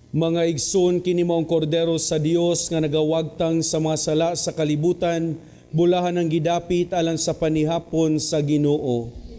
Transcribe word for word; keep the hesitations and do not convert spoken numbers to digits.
Mga igsoon kini maong kordero sa Dios nga nagawagtang sa mga sala sa kalibutan, bulahan ng gidapit alang sa panihapon sa Ginoo.